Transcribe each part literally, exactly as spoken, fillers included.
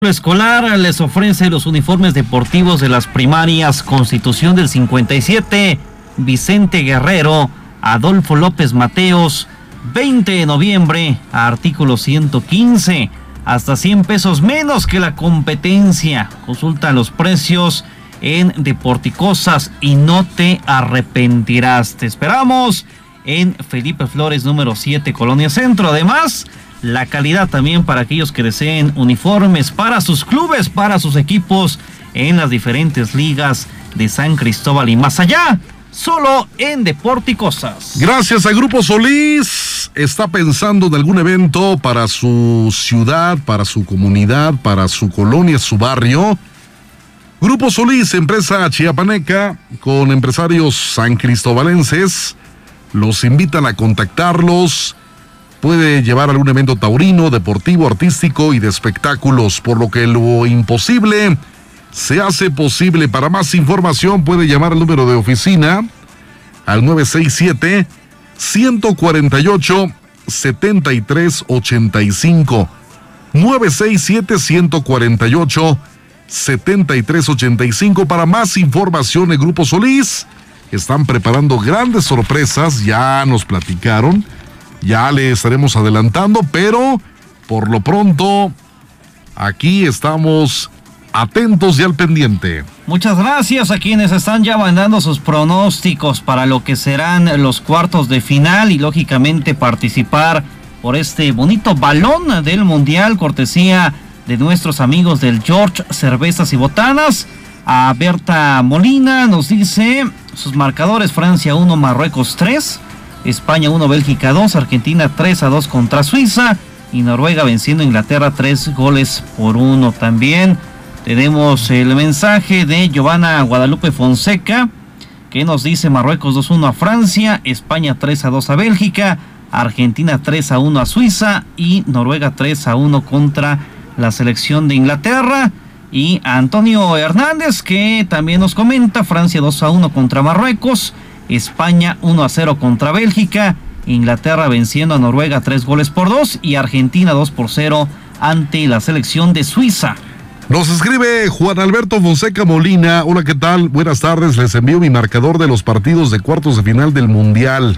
Escolar les ofrece los uniformes deportivos de las primarias Constitución del cincuenta y siete, Vicente Guerrero, Adolfo López Mateos, veinte de noviembre, a artículo ciento quince, hasta cien pesos menos que la competencia. Consulta los precios en Deporticosas y no te arrepentirás. Te esperamos en Felipe Flores número siete, Colonia Centro. Además, la calidad también para aquellos que deseen uniformes para sus clubes, para sus equipos en las diferentes ligas de San Cristóbal y más allá, solo en Deporticosas. Gracias a Grupo Solís. ¿Está pensando en algún evento para su ciudad, para su comunidad, para su colonia, su barrio? Grupo Solís, empresa chiapaneca con empresarios san cristobalenses, los invitan a contactarlos. Puede llevar algún evento taurino, deportivo, artístico y de espectáculos, por lo que lo imposible se hace posible. Para más información puede llamar al número de oficina al nueve seis siete, uno cuatro ocho, siete tres ocho cinco. nueve seis siete, uno cuatro ocho, siete tres ocho cinco. Para más información, el Grupo Solís están preparando grandes sorpresas, ya nos platicaron. Ya le estaremos adelantando, pero por lo pronto aquí estamos atentos y al pendiente. Muchas gracias a quienes están ya mandando sus pronósticos para lo que serán los cuartos de final y lógicamente participar por este bonito balón del Mundial, cortesía de nuestros amigos del George Cervezas y Botanas. A Berta Molina nos dice sus marcadores: Francia uno, Marruecos tres. España uno, Bélgica dos, Argentina tres a dos contra Suiza y Noruega venciendo a Inglaterra tres goles por uno. También tenemos el mensaje de Giovanna Guadalupe Fonseca, que nos dice Marruecos dos uno a Francia, España tres a dos a Bélgica, Argentina tres a uno a Suiza y Noruega tres a uno contra la selección de Inglaterra. Y Antonio Hernández, que también nos comenta Francia dos a uno contra Marruecos, España uno a cero contra Bélgica, Inglaterra venciendo a Noruega tres goles por dos y Argentina dos por cero ante la selección de Suiza. Nos escribe Juan Alberto Fonseca Molina. Hola, ¿qué tal? Buenas tardes, les envío mi marcador de los partidos de cuartos de final del Mundial.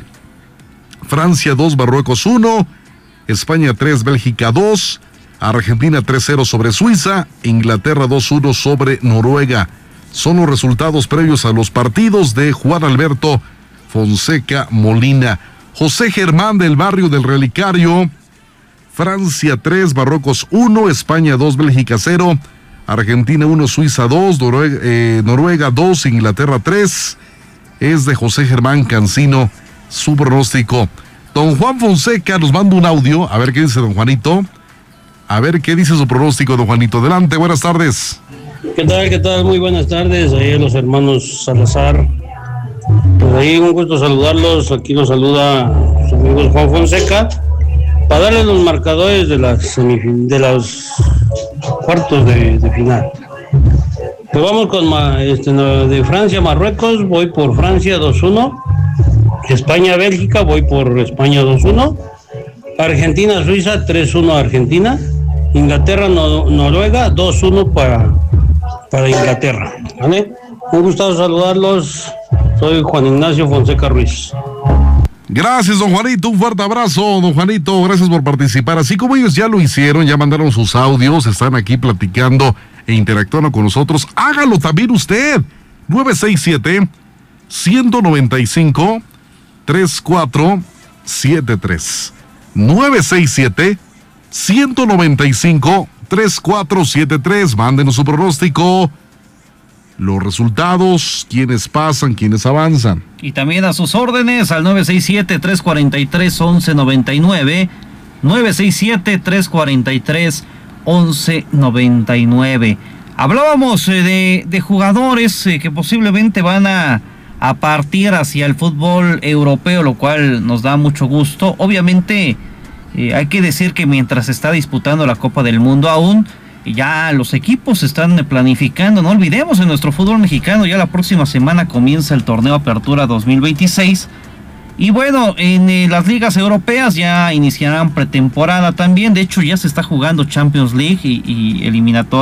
Francia dos, Marruecos uno, España tres, Bélgica dos, Argentina tres cero sobre Suiza, Inglaterra dos uno sobre Noruega. Son los resultados previos a los partidos de Juan Alberto Fonseca Molina. José Germán del barrio del Relicario, Francia tres, Marruecos uno, España dos, Bélgica cero, Argentina uno, Suiza dos, Noruega, eh, Noruega dos, Inglaterra tres. Es de José Germán Cancino su pronóstico. Don Juan Fonseca nos manda un audio, a ver qué dice don Juanito. A ver qué dice su pronóstico, don Juanito. Adelante, buenas tardes. ¿Qué tal? ¿Qué tal? Muy buenas tardes. Ahí a los hermanos Salazar. Pues ahí un gusto saludarlos. Aquí los saluda su amigo Juan Fonseca para darles los marcadores de las semifin- de los cuartos de, de final. Pues vamos con este, de Francia Marruecos. Voy por Francia dos uno. España Bélgica. Voy por España dos uno. Argentina Suiza tres uno Argentina. Inglaterra no, Noruega dos uno para para Inglaterra, ¿vale? Un gusto saludarlos, soy Juan Ignacio Fonseca Ruiz. Gracias, don Juanito, un fuerte abrazo, don Juanito, gracias por participar. Así como ellos ya lo hicieron, ya mandaron sus audios, están aquí platicando e interactuando con nosotros, hágalo también usted. nueve seis siete, uno nueve cinco, tres cuatro siete tres. nueve seis siete, uno nueve cinco, tres cuatro siete tres. Mándenos su pronóstico, los resultados, quiénes pasan, quiénes avanzan. Y también a sus órdenes al nueve seis siete, tres cuatro tres, once noventa y nueve, nueve seis siete, tres cuatro tres, once noventa y nueve. Hablábamos eh, de, de jugadores eh, que posiblemente van a, a partir hacia el fútbol europeo, lo cual nos da mucho gusto. Obviamente eh, hay que decir que mientras se está disputando la Copa del Mundo aún, ya los equipos están planificando. No olvidemos, en nuestro fútbol mexicano ya la próxima semana comienza el torneo Apertura dos mil veintiséis Y bueno, en eh, las ligas europeas ya iniciarán pretemporada también. De hecho, ya se está jugando Champions League y, y eliminatoria